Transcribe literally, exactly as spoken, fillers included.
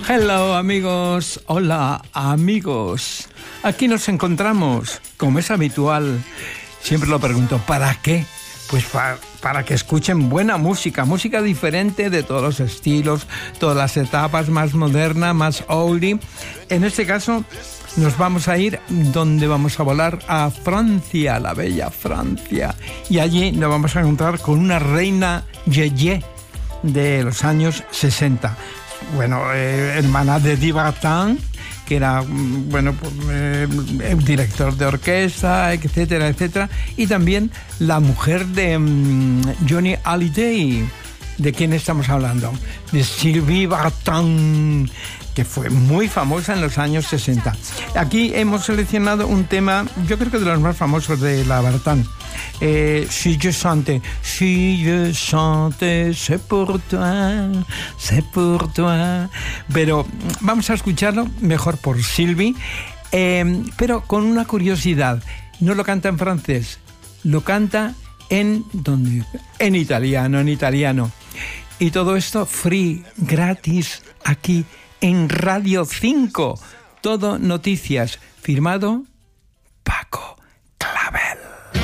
Hello amigos, hola amigos. Aquí nos encontramos, como es habitual. Siempre lo pregunto, ¿para qué? Pues para, para que escuchen buena música, música diferente de todos los estilos, todas las etapas, más moderna, más oldie. En este caso nos vamos a ir donde vamos a volar a Francia, la bella Francia. Y allí nos vamos a encontrar con una reina yeye de los años sesenta. Bueno, eh, hermana de Eddie Vartan, que era, bueno, pues, eh, director de orquesta, etcétera, etcétera. Y también la mujer de um, Johnny Hallyday. ¿De quién estamos hablando? De Sylvie Vartan, que fue muy famosa en los años sesenta. Aquí hemos seleccionado un tema, yo creo que de los más famosos de la Vartan. Eh, si je chante, si je chante, c'est pour toi, c'est pour toi. Pero vamos a escucharlo mejor por Sylvie, eh, pero con una curiosidad. No lo canta en francés, lo canta en, ¿dónde? En italiano, en italiano. Y todo esto free, gratis, aquí en Radio cinco. Todo noticias, firmado